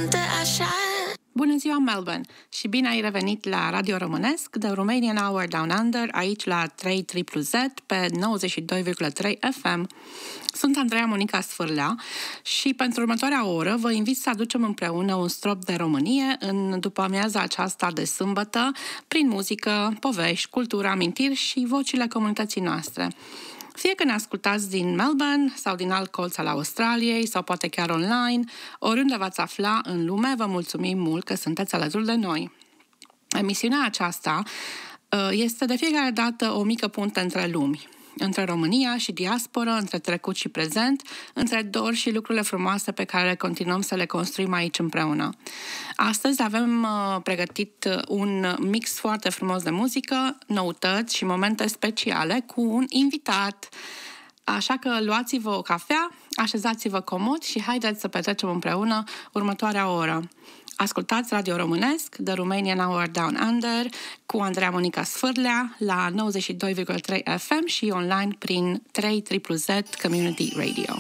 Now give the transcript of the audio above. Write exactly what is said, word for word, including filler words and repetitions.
cante așa. Bună ziua, Melbourne! Și bine ai revenit la Radio Românesc, The Romanian Hour Down Under, aici la trei triplu Z pe nouăzeci și doi virgulă trei F M. Sunt Andreea Monica Sfârlea și pentru următoarea oră vă invit să aducem împreună un strop de Românie în după-amiaza aceasta de sâmbătă, prin muzică, povești, cultură, amintiri și vocile comunității noastre. Fie că ne ascultați din Melbourne sau din alt colț al Australiei sau poate chiar online, oriunde v-ați afla în lume, vă mulțumim mult că sunteți alături de noi. Emisiunea aceasta este de fiecare dată o mică punte între lumi, între România și diasporă, între trecut și prezent, între dor și lucrurile frumoase pe care continuăm să le construim aici împreună. Astăzi avem uh, pregătit un mix foarte frumos de muzică, noutăți și momente speciale cu un invitat. Așa că luați-vă o cafea, așezați-vă comod și haideți să petrecem împreună următoarea oră. Ascultați Radio Românesc, The Romanian Hour Down Under, cu Andreea Monica Sfârlea la nouăzeci și doi virgulă trei F M și online prin trei triplu Z Community Radio.